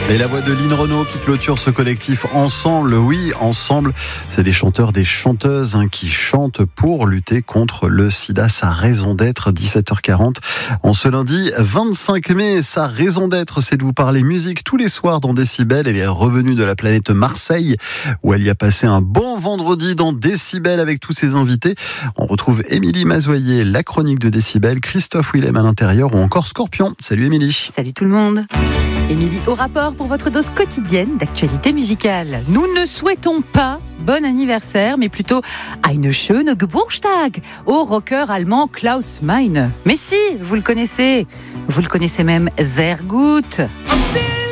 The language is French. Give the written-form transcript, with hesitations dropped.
Et la voix de Lynn Renaud qui clôture ce collectif Ensemble. Oui, Ensemble, c'est des chanteurs, des chanteuses qui chantent pour lutter contre le sida. Sa raison d'être, 17h40. En ce lundi 25 mai, sa raison d'être, c'est de vous parler musique tous les soirs dans Décibel. Elle est revenue de la planète Marseille, où elle y a passé un bon vendredi dans Décibel avec tous ses invités. On retrouve Émilie Mazoyer, la chronique de Décibel, Christophe Willem à l'intérieur ou encore Scorpion. Salut Émilie. Salut tout le monde. Émilie au rapport pour votre dose quotidienne d'actualité musicale. Nous ne souhaitons pas bon anniversaire, mais plutôt eine schöne Geburtstag au rocker allemand Klaus Meine. Mais si, vous le connaissez même sehr gut.